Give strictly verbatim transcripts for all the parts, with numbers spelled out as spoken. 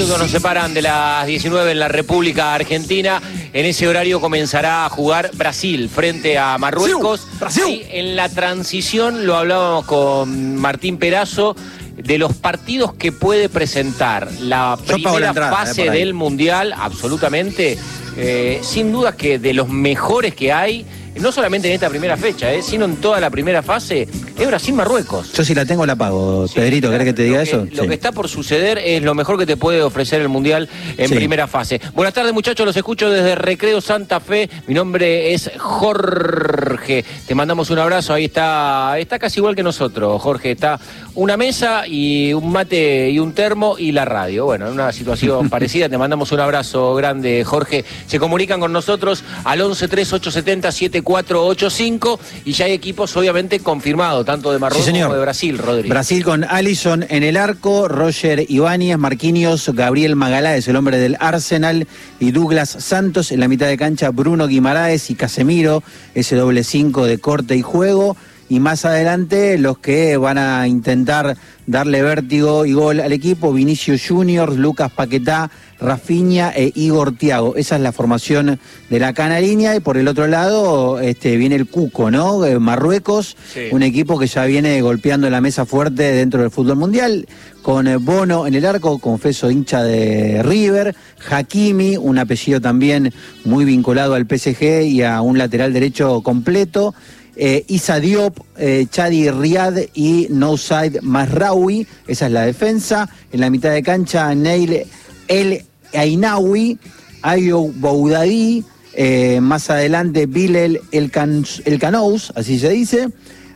minutos nos separan de las diecinueve en la República Argentina. En ese horario comenzará a jugar Brasil frente a Marruecos. Brasil. Y en la transición lo hablábamos con Martín Perazo de los partidos que puede presentar la primera la entrada, fase eh, del Mundial, absolutamente. Eh, sin duda que de los mejores que hay, no solamente en esta primera fecha, eh, sino en toda la primera fase, es Brasil-Marruecos. Yo si la tengo la pago, Sí, Pedrito, ¿querés que te diga lo que, eso? Lo Sí. que está por suceder es lo mejor que te puede ofrecer el Mundial en Sí. primera fase. Buenas tardes, muchachos, los escucho desde Recreo Santa Fe. Mi nombre es Jorge. Te mandamos un abrazo. Ahí está, está casi igual que nosotros, Jorge. Está una mesa y un mate y un termo y la radio. Bueno, en una situación parecida. Te mandamos un abrazo grande, Jorge. Se comunican con nosotros al once tres ocho setenta siete cuatro ocho cinco y ya hay equipos obviamente confirmados, tanto de Marruecos Sí, como de Brasil, Rodri. Brasil con Alisson en el arco, Roger Ibáñez, Marquinhos, Gabriel Magaláes, el hombre del Arsenal, y Douglas Santos. En la mitad de cancha, Bruno Guimaraes y Casemiro, ese doble cinco de corte y juego. Y más adelante los que van a intentar darle vértigo y gol al equipo, Vinicius Junior, Lucas Paquetá, Rafinha e Igor Thiago. Esa es la formación de la canariña. Y por el otro lado este, viene el Cuco, ¿no? Eh, Marruecos, sí. Un equipo que ya viene golpeando la mesa fuerte dentro del fútbol mundial, con eh, Bono en el arco, confeso hincha de River, Hakimi, un apellido también muy vinculado al P S G y a un lateral derecho completo. Eh, Issa Diop, eh, Chadi Riad y Nousaid Mazraoui, esa es la defensa. En la mitad de cancha, Neil El Ainaoui, Ayo Boudadi, eh, más adelante Bilal El, Can, El Canous, así se dice,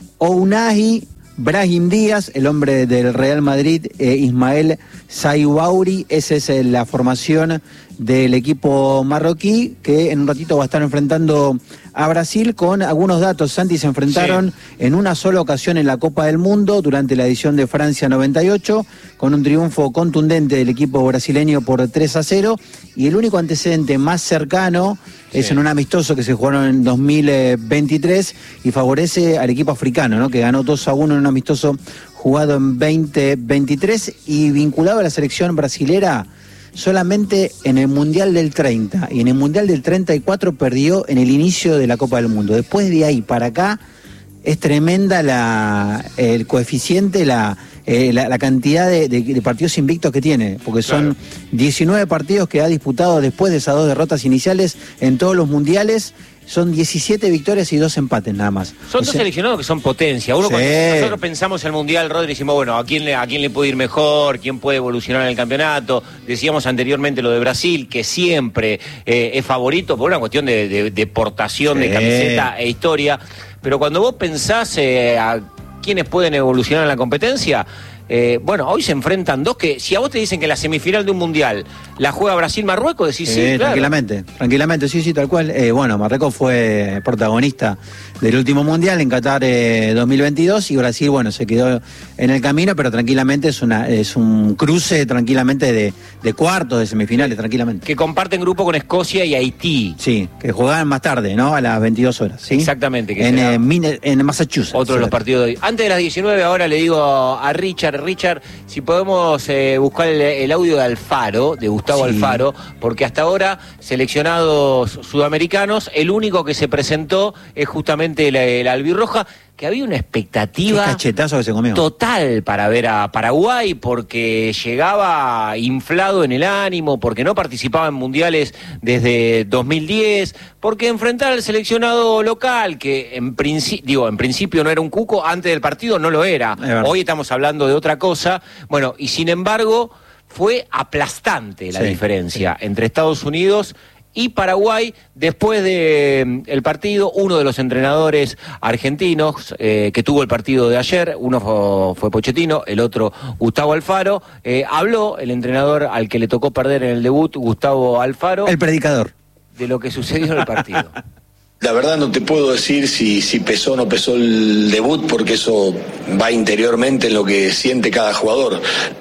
Ounahi, Brahim Díaz, el hombre del Real Madrid, eh, Ismael Saibauri. Esa es eh, la formación del equipo marroquí, que en un ratito va a estar enfrentando a Brasil. Con algunos datos, Santi, se enfrentaron sí. en una sola ocasión en la Copa del Mundo durante la edición de Francia noventa y ocho, con un triunfo contundente del equipo brasileño por tres a cero, y el único antecedente más cercano sí. es en un amistoso que se jugaron en dos mil veintitrés y favorece al equipo africano, ¿no? Que ganó dos a uno en un amistoso jugado en veinte veintitrés, y vinculado a la selección brasilera solamente en el Mundial del treinta, y en el Mundial del treinta y cuatro perdió en el inicio de la Copa del Mundo. Después de ahí para acá es tremenda la, el coeficiente, la, eh, la, la cantidad de, de, de partidos invictos que tiene, porque son claro. diecinueve partidos que ha disputado después de esas dos derrotas iniciales en todos los mundiales. Son diecisiete victorias y dos empates nada más. Son o dos sea, seleccionados que son potencia. Uno, sí. Cuando nosotros pensamos en el Mundial, Rodri, decimos, bueno, ¿a quién, le, ¿a quién le puede ir mejor? ¿Quién puede evolucionar en el campeonato? Decíamos anteriormente lo de Brasil, que siempre eh, es favorito por una cuestión de, de, de portación sí. de camiseta e historia. Pero cuando vos pensás eh, a quiénes pueden evolucionar en la competencia... Eh, bueno, hoy se enfrentan dos que, si a vos te dicen que la semifinal de un mundial la juega Brasil-Marruecos, decís sí, eh, sí, claro. Tranquilamente, tranquilamente, sí, sí, tal cual. Eh, bueno, Marruecos fue protagonista del último mundial en Qatar eh, dos mil veintidós, y Brasil, bueno, se quedó en el camino, pero tranquilamente es una es un cruce tranquilamente de, de cuartos, de semifinales, tranquilamente. Que comparten grupo con Escocia y Haití. Sí, que jugaban más tarde, ¿no? A las veintidós horas, ¿sí? Exactamente. Que en, eh, Mine, en Massachusetts. Otro de los partidos de hoy. Antes de las diecinueve, ahora le digo a Richard, Richard, si podemos eh, buscar el, el audio de Alfaro, de Gustavo sí. Alfaro, porque hasta ahora, seleccionados sudamericanos, el único que se presentó es justamente la, la albirroja, que había una expectativa Qué cachetazo que se comió. total para ver a Paraguay, porque llegaba inflado en el ánimo, porque no participaba en mundiales desde dos mil diez, porque enfrentar al seleccionado local, que en principio, digo, en principio no era un cuco, antes del partido no lo era. Hoy estamos hablando de otra cosa. Bueno, y sin embargo, fue aplastante la sí, diferencia sí. entre Estados Unidos y Paraguay. Después del de partido, uno de los entrenadores argentinos eh, que tuvo el partido de ayer, uno fue, fue Pochettino, el otro Gustavo Alfaro, eh, habló el entrenador al que le tocó perder en el debut, Gustavo Alfaro, el predicador, de lo que sucedió en el partido. La verdad no te puedo decir si, si pesó o no pesó el debut, porque eso va interiormente en lo que siente cada jugador.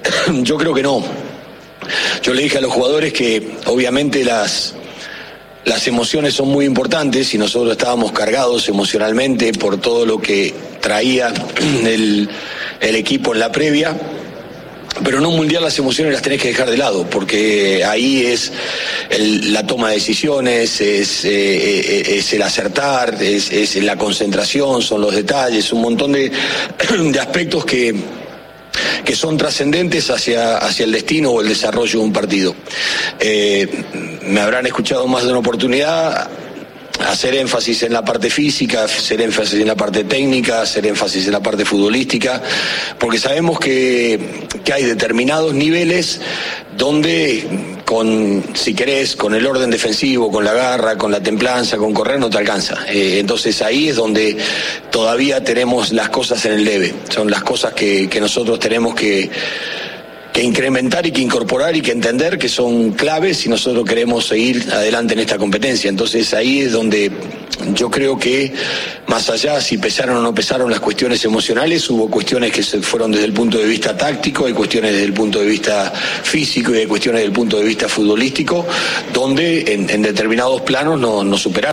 Yo creo que no. Yo le dije a los jugadores que obviamente las... Las emociones son muy importantes y nosotros estábamos cargados emocionalmente por todo lo que traía el, el equipo en la previa. Pero en un mundial las emociones las tenés que dejar de lado, porque ahí es el, la toma de decisiones, es, eh, es el acertar, es, es la concentración, son los detalles, un montón de, de aspectos que, que son trascendentes hacia, hacia el destino o el desarrollo de un partido. Eh, me habrán escuchado más de una oportunidad hacer énfasis en la parte física, hacer énfasis en la parte técnica, hacer énfasis en la parte futbolística, porque sabemos que, que hay determinados niveles donde, con, si querés, con el orden defensivo, con la garra, con la templanza, con correr, no te alcanza. Eh, entonces ahí es donde todavía tenemos las cosas en el debe. Son las cosas que, que nosotros tenemos que que incrementar y que incorporar y que entender que son claves si nosotros queremos seguir adelante en esta competencia. Entonces ahí es donde yo creo que, más allá si pesaron o no pesaron las cuestiones emocionales, hubo cuestiones que se fueron desde el punto de vista táctico, hay cuestiones desde el punto de vista físico y hay cuestiones desde el punto de vista futbolístico, donde en, en determinados planos nos no superaron.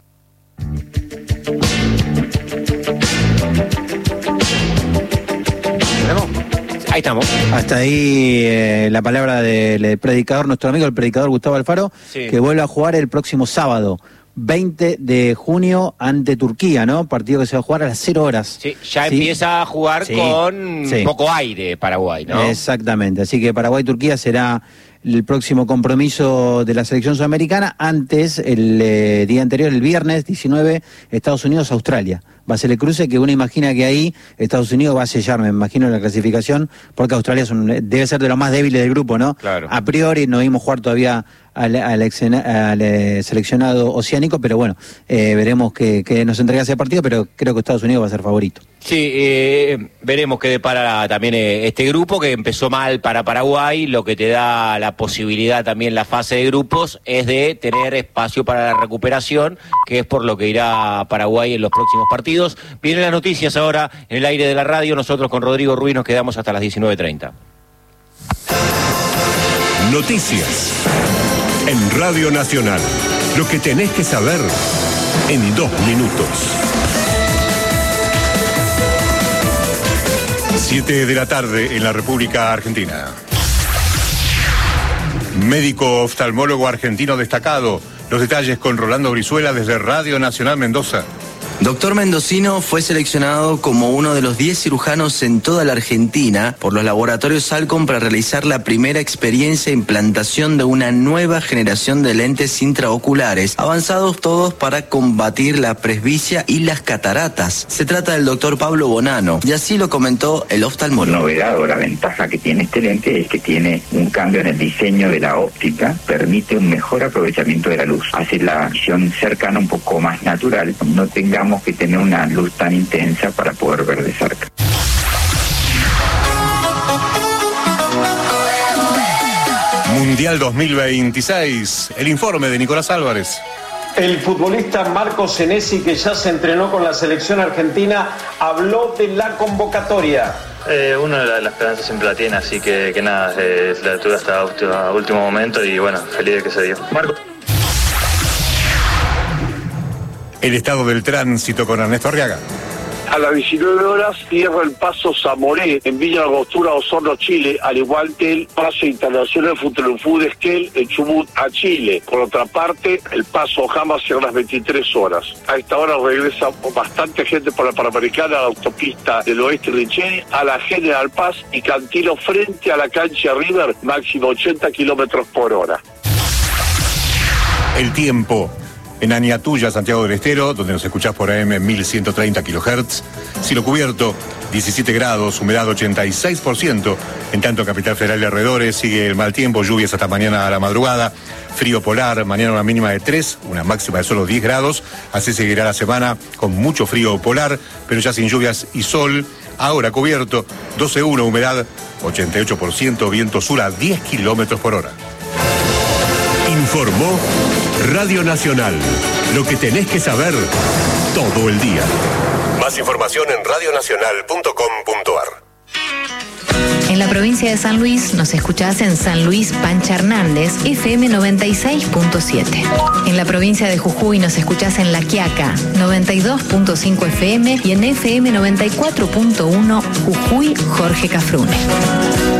Ahí estamos. Hasta ahí eh, la palabra del, del predicador, nuestro amigo el predicador Gustavo Alfaro, sí, que vuelve a jugar el próximo sábado, veinte de junio, ante Turquía, ¿no? Partido que se va a jugar a las cero horas. Sí, ya ¿sí? Empieza a jugar sí, con sí. poco aire Paraguay, ¿no? Exactamente, así que Paraguay-Turquía será el próximo compromiso de la selección sudamericana. Antes, el eh, día anterior, el viernes diecinueve, Estados Unidos-Australia. Va a ser el cruce que uno imagina que ahí Estados Unidos va a sellar, me imagino, la clasificación, porque Australia es un, debe ser de los más débiles del grupo, ¿no? Claro. A priori no vimos jugar todavía al, al, exena, al eh, seleccionado oceánico, pero bueno, eh, veremos que, que nos entrega ese partido, pero creo que Estados Unidos va a ser favorito. Sí, eh, veremos qué depara también eh, este grupo, que empezó mal para Paraguay. Lo que te da la posibilidad también la fase de grupos es de tener espacio para la recuperación, que es por lo que irá Paraguay en los próximos partidos. Vienen las noticias ahora en el aire de la radio. Nosotros con Rodrigo Ruiz nos quedamos hasta las diecinueve treinta. Noticias en Radio Nacional. Lo que tenés que saber en dos minutos. Siete de la tarde en la República Argentina. Médico oftalmólogo argentino destacado. Los detalles con Rolando Brizuela desde Radio Nacional Mendoza. Doctor Mendocino fue seleccionado como uno de los diez cirujanos en toda la Argentina por los laboratorios Salcom para realizar la primera experiencia de implantación de una nueva generación de lentes intraoculares, avanzados todos para combatir la presbicia y las cataratas. Se trata del doctor Pablo Bonano, y así lo comentó el oftalmólogo. La novedad o la ventaja que tiene este lente es que tiene un cambio en el diseño de la óptica, permite un mejor aprovechamiento de la luz, hace la visión cercana un poco más natural, no tengamos que tener una luz tan intensa para poder ver de cerca. Mundial dos mil veintiséis, el informe de Nicolás Álvarez. El futbolista Marco Senesi, que ya se entrenó con la selección argentina, habló de la convocatoria. Eh, uno la, la esperanza siempre la tiene, así que, que nada, eh, la tuve hasta último, último momento y bueno, feliz de que se dio. Marco. El estado del tránsito con Ernesto Arriaga. A las diecinueve horas cierra el paso Zamoré en Villa Langostura, Osorno, Chile, al igual que el paso internacional Futelufú de Esquel en Chubut a Chile. Por otra parte, el paso Ojama cierra a las veintitrés horas. A esta hora regresa bastante gente por la Panamericana, a la autopista del oeste Richeri, a la General Paz y Cantilo frente a la cancha River, máximo ochenta kilómetros por hora. El tiempo. En Aniatuya, Santiago del Estero, donde nos escuchás por A M mil ciento treinta kilohertz. Cielo cubierto, diecisiete grados, humedad ochenta y seis por ciento. En tanto, Capital Federal y alrededores sigue el mal tiempo, lluvias hasta mañana a la madrugada. Frío polar, mañana una mínima de tres, una máxima de solo diez grados. Así seguirá la semana con mucho frío polar, pero ya sin lluvias y sol. Ahora cubierto, doce uno, humedad ochenta y ocho por ciento, viento sur a diez kilómetros por hora. Informó Radio Nacional. Lo que tenés que saber todo el día. Más información en radio nacional punto com punto ar. En la provincia de San Luis nos escuchás en San Luis Pancha Hernández, F M noventa y seis punto siete. En la provincia de Jujuy nos escuchás en La Quiaca, noventa y dos punto cinco F M y en F M noventa y cuatro punto uno Jujuy Jorge Cafrune.